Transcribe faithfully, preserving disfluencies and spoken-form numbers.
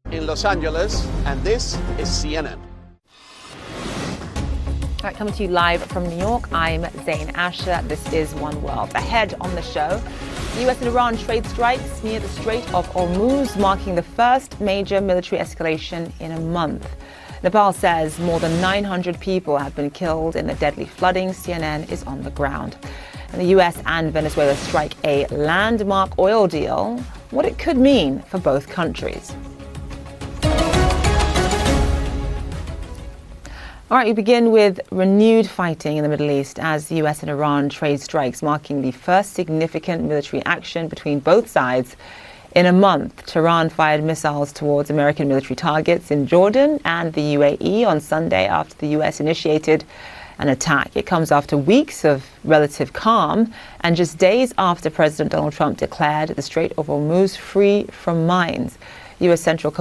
in Los Angeles, and this is C N N. All right, coming to you live from New York, I'm Zain Asher. This is One World. Ahead on the show, the U S and Iran trade strikes near the Strait of Hormuz, marking the first major military escalation in a month. Nepal says more than nine hundred people have been killed in the deadly flooding. C N N is on the ground. And the U S and Venezuela strike a landmark oil deal, what it could mean for both countries. All right, we begin with renewed fighting in the Middle East as the U S and Iran trade strikes, marking the first significant military action between both sides in a month. Tehran fired missiles towards American military targets in Jordan and the U A E on Sunday after the U S initiated an attack. It comes after weeks of relative calm and just days after President Donald Trump declared the Strait of Hormuz free from mines. U S Central